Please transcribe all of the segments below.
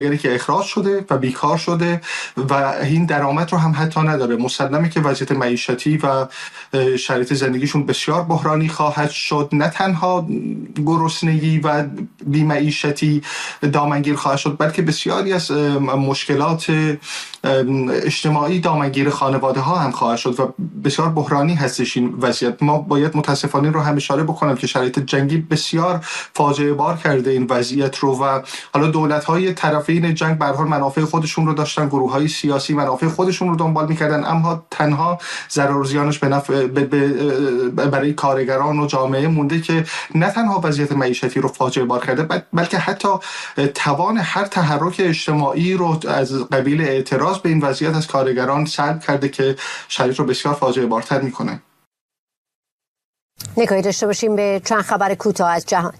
که اخراج شده و بیکار شده و این درآمد رو هم حتی نداره. مسلمه که وضعیت معیشتی و شرایط زندگیشون بسیار بحرانی خواهد شد. نه تنها گرسنگی و بی‌معیشتی دامنگیر خواهد شد، بلکه بسیاری از مشکلات اجتماعی دامنگیر خانواده ها هم خواهد شد و بسیار بحرانی هستش این وضعیت. ما باید متاسفانه رو هم اشاره بکنم که شرایط جنگی بسیار فاجعه بار کرده این وضعیت رو و حالا دولت های طرفین جنگ به هر حال منافع خودشون رو داشتن، گروه های سیاسی منافع خودشون رو دنبال میکردن، اما تنها ضرر و زیانش برای کارگران و جامعه مونده که نه تنها وضعیت معیشتی رو فاجعه بار کرده، بلکه حتی توان هر تحرک اجتماعی رو از قبیل اعتراض به این وضعیت از کارگران سلب کرده که شرایط رو بسیار فاجعه بارتر میکنه. نگاهی داشته باشیم به چند خبر کوتاه از جهان.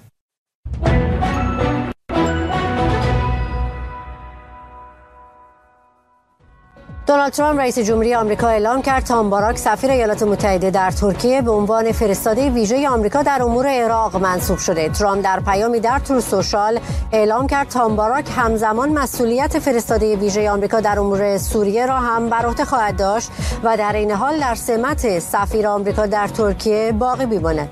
دونالد ترامپ رئیس جمهوری آمریکا اعلام کرد تام باراک سفیر ایالات متحده در ترکیه به عنوان فرستاده ویژه آمریکا در امور عراق منصوب شده. ترامپ در پیامی در تور سوشال اعلام کرد تام باراک همزمان مسئولیت فرستاده ویژه آمریکا در امور سوریه را هم بر عهده خواهد داشت و در این حال در سمت سفیر آمریکا در ترکیه باقی می‌ماند.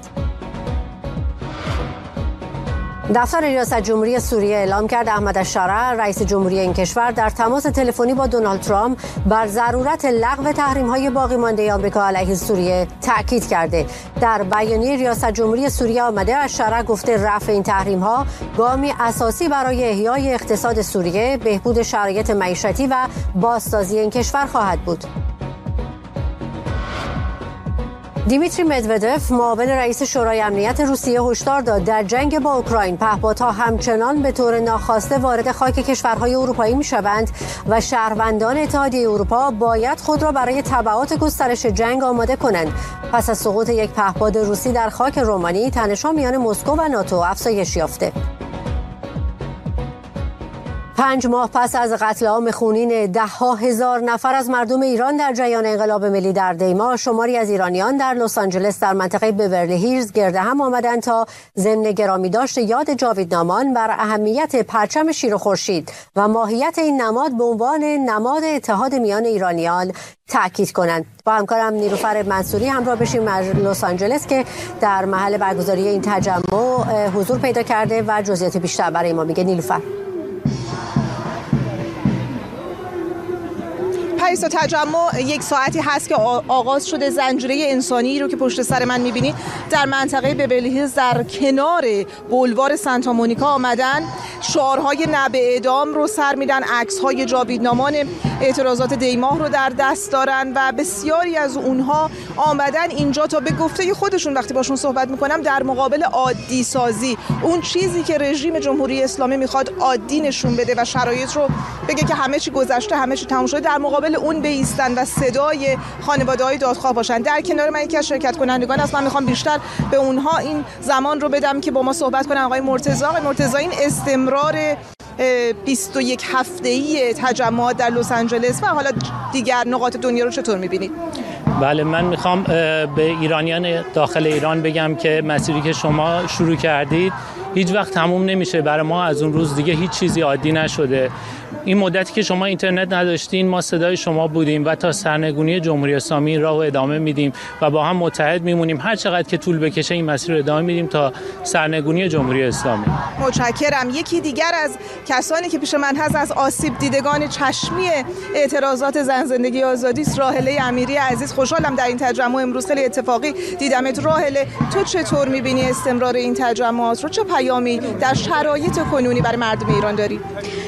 دفتر ریاست جمهوری سوریه اعلام کرد احمد الشرع رئیس جمهوری این کشور در تماس تلفنی با دونالد ترامپ بر ضرورت لغو تحریم‌های باقی مانده آمریکا علیه سوریه تاکید کرده. در بیانیه ریاست جمهوری سوریه آمده الشرع گفته رفع این تحریم‌ها گامی اساسی برای احیای اقتصاد سوریه، بهبود شرایط معیشتی و بازسازی این کشور خواهد بود. دیمیتری مدودف معاون رئیس شورای امنیت روسیه هشدار داد در جنگ با اوکراین پهپادها همچنان به طور ناخواسته وارد خاک کشورهای اروپایی می‌شوند و شهروندان اتحادیه اروپا باید خود را برای تبعات گسترش جنگ آماده کنند. پس از سقوط یک پهپاد روسی در خاک رومانی، تنش‌ها میان مسکو و ناتو افزایش یافته. 5 ماه پس از قتل عام خونین ده‌ها هزار نفر از مردم ایران در جریان انقلاب ملی در دی‌ماه، شماری از ایرانیان در لس آنجلس در منطقه بیورلی هیلز گرد هم آمدند تا ضمن گرامی داشت یاد جاویدنامان بر اهمیت پرچم شیر و خورشید و ماهیت این نماد به عنوان نماد اتحاد میان ایرانیان تأکید کنند. با همکارم نیلوفر منصوری همراه بشیم از لس آنجلس که در محل برگزاری این تجمع حضور پیدا کرده و جزئیات بیشتر برای ما میگه. نیلوفر. پریسا، تجمع یک ساعتی هست که آغاز شده. زنجیره انسانی رو که پشت سر من می‌بینید در منطقه بیورلی هیلز در کنار بولوار سانتا مونیکا آمدن، شعارهای نه به اعدام رو سر میدن، عکس‌های جاویدنامان اعتراضات دی‌ماه رو در دست دارن و بسیاری از اونها آمدن اینجا تا به گفته خودشون وقتی باشون صحبت میکنم در مقابل عادی سازی، اون چیزی که رژیم جمهوری اسلامی میخواد عادی نشون بده و شرایط رو بگه که همه چی گذشته، همه چی تموم شده، در مقابل اون بایستن و صدای خانواده‌های دادخواه باشن. در کنار من یکی از شرکت کنندگان است. من میخوام بیشتر به اونها این زمان رو بدم که با ما صحبت کنن. آقای مرتضی، این استمرار 21 هفته‌ای تجمعات در لس آنجلس و حالا دیگر نقاط دنیا رو چطور می‌بینید؟ بله، من میخوام به ایرانیان داخل ایران بگم که مسیری که شما شروع کردید هیچ وقت تموم نمیشه. برای ما از اون روز دیگه هیچ چیزی عادی نشده. این مدتی که شما اینترنت نداشتین ما صدای شما بودیم و تا سرنگونی جمهوری اسلامی راه و ادامه میدیم و با هم متحد میمونیم. هر چقدر که طول بکشه این مسیر رو ادامه میدیم تا سرنگونی جمهوری اسلامی. متشکرم. یکی دیگر از کسانی که پیش من هست از آسیب دیدگان چشمی اعتراضات زن زندگی آزادی است، راحله امیری عزیز. خوشحالم در این تجمع امروز خیلی اتفاقی دیدمت. راحله، تو چطور می‌بینی استمرار این تجمعات رو؟ چه پیامی در شرایط کنونی برای مردم ایران داری؟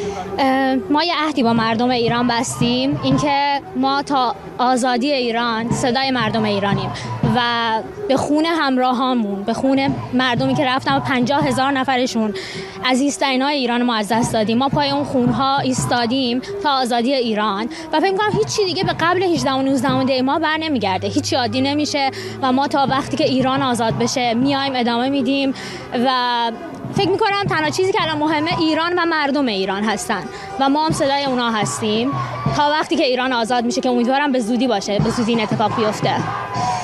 ما یه عهدی با مردم ایران بستیم، اینکه ما تا آزادی ایران صدای مردم ایرانیم و به خون همراهامون، به خون مردمی که رفتن و 50,000 نفرشون عزیزترینای ایران ما از دست دادیم. ما پای اون خونها ایستادیم تا آزادی ایران و فکر می‌کنم هیچی دیگه به قبل 18 و 19 دی ما بر نمیگرده. هیچی عادی نمیشه و ما تا وقتی که ایران آزاد بشه میایم ادامه میدیم و فکر میکنم تنها چیزی که الان مهمه ایران و مردم ایران هستن و ما هم صدای اونا هستیم تا وقتی که ایران آزاد میشه که امیدوارم به زودی باشه، به زودی این اتفاق بیفته.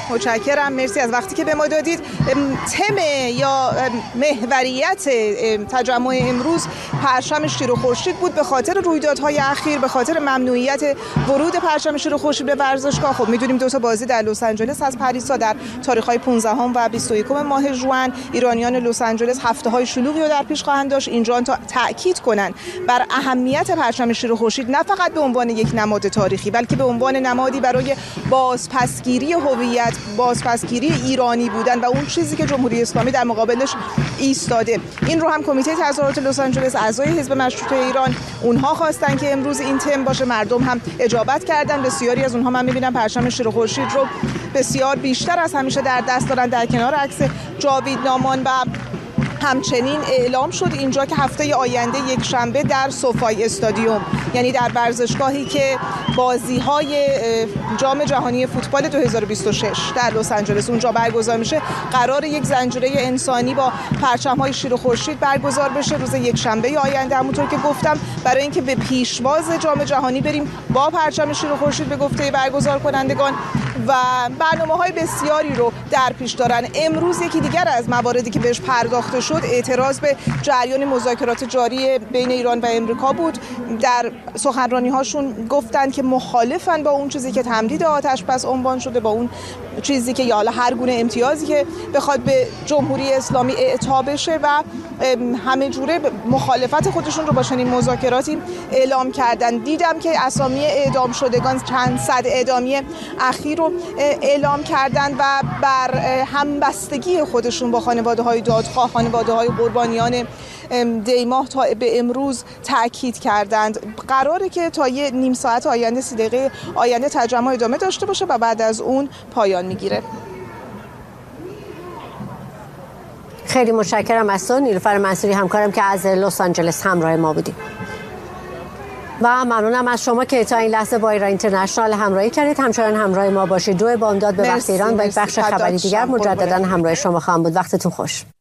متشکرم، مرسی از وقتی که به ما دادید. تم یا محوریت تجمع امروز پرچم شیر و خورشید بود به خاطر رویدادهای اخیر، به خاطر ممنوعیت ورود پرچم شیر و خورشید به ورزشگاه. خب میدونیم دو تا بازی در لس آنجلس از پریسا در تاریخ‌های 15 و 21 ماه ژوئن. ایرانیان لس آنجلس هفته‌های شلوغی رو در پیش خواهند داشت. اینجا تا تاکید کنن بر اهمیت پرچم شیر و خورشید، نه فقط به عنوان یک نماد تاریخی بلکه به عنوان نمادی برای بازپسگیری هویت، بازپسگیری ایرانی بودن و اون چیزی که جمهوری اسلامی در مقابلش ایستاده. این رو هم کمیته تظاهرات لس آنجلس، اعضای حزب مشروطه ایران، اونها خواستن که امروز این تم باشه. مردم هم اجابت کردن. بسیاری از اونها من می‌بینم پرچم شیر و خورشید رو بسیار بیشتر از همیشه در دست دارن، در کنار عکس جاوید نامان. و همچنین اعلام شد اینجا که هفته آینده یک شنبه در سوفای استادیوم، یعنی در ورزشگاهی که بازی‌های جام جهانی فوتبال 2026 در لس آنجلس اونجا برگزار میشه، قرار یک زنجیره انسانی با پرچم‌های شیر و خورشید برگزار بشه روز یک شنبه آینده. همونطور که گفتم برای اینکه به پیشواز جام جهانی بریم با پرچم شیر و خورشید به گفته برگزار کنندگان و برنامه‌های بسیاری رو در پیش دارن. امروز یکی دیگر از مواردی که بهش پرداخته شد اعتراض به جریان مذاکرات جاری بین ایران و امریکا بود. در سخنرانی‌هاشون گفتن که مخالفن با اون چیزی که تمدید آتش بس عنوان شده، با اون چیزی که یا هر گونه امتیازی که بخواد به جمهوری اسلامی اعطا بشه و همه جوره مخالفت خودشون رو با چنین مذاکراتی اعلام کردن. دیدم که اسامی اعدام شدگان، چند صد اعدامی اخیر رو اعلام کردن و بر همبستگی خودشون با خانواده‌های دادخواه، خانواده‌های قربانیان دیماه تا به امروز تاکید کردند. قراره که تا یه نیم ساعت آینده، 30 دقیقه آینده تجمع ادامه داشته باشه و بعد از اون پایان میگیره. خیلی متشکرم از تو نیلوفر منصوری، همکارم که از لس آنجلس همراه ما بودیم. و ممنونم از شما که تا این لحظه با ایران اینترنشنال همراهی کردید. همچنان همراه ما باشید. 2 بامداد به وقت ایران با یک بخش خبری دیگر مجددا همراه شما خواهم بود. وقتتون خوش.